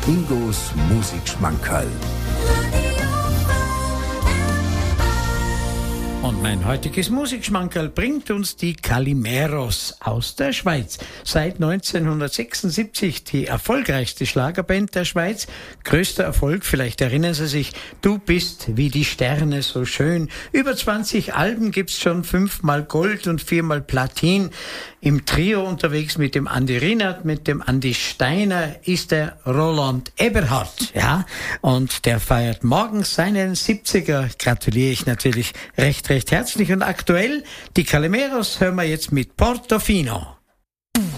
Ingos Musikschmankerl. Und mein heutiges Musikschmankerl bringt uns die Calimeros aus der Schweiz. Seit 1976 die erfolgreichste Schlagerband der Schweiz. Größter Erfolg, vielleicht erinnern Sie sich, Du bist wie die Sterne so schön. Über 20 Alben gibt's schon, 5-mal Gold und 4-mal Platin. Im Trio unterwegs mit dem Andi Rienert, mit dem Andi Steiner ist der Roland Eberhardt, ja. Und der feiert morgen seinen 70er. Gratuliere ich natürlich recht herzlich. Und aktuell, die Calimeros hören wir jetzt mit Portofino.